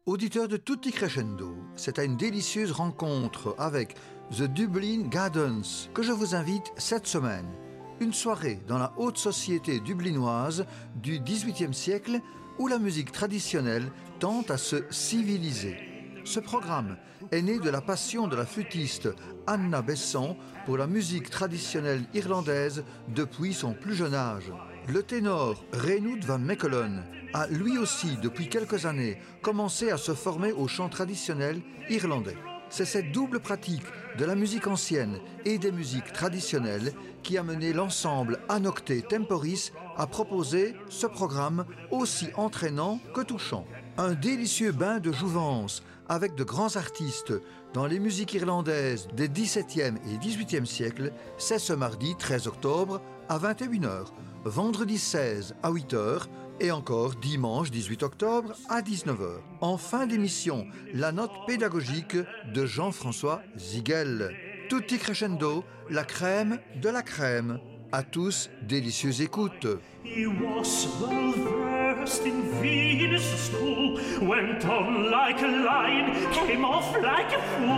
Auditeur de Tutti Crescendo, c'est à une délicieuse rencontre avec The Dublin Gardens que je vous invite cette semaine. Une soirée dans la haute société dublinoise du XVIIIe siècle où la musique traditionnelle tente à se civiliser. Ce programme est né de la passion de la flûtiste Anna Besson pour la musique traditionnelle irlandaise depuis son plus jeune âge. Le ténor Reinoudd van Mechelen a lui aussi depuis quelques années commencé à se former au chant traditionnel irlandais. C'est cette double pratique de la musique ancienne et des musiques traditionnelles qui a mené l'ensemble Anocte Temporis à proposer ce programme aussi entraînant que touchant. Un délicieux bain de jouvence avec de grands artistes dans les musiques irlandaises des XVIIe et XVIIIe siècles, c'est ce mardi 13 octobre à 21h, vendredi 16 à 8h et encore dimanche 18 octobre à 19h. En fin d'émission, la note pédagogique de Jean-François Zigel. Tutti Crescendo, la crème de la crème. À tous, délicieuse écoute. He was well versed in Venus' school, went on like a lion, came off like a fool.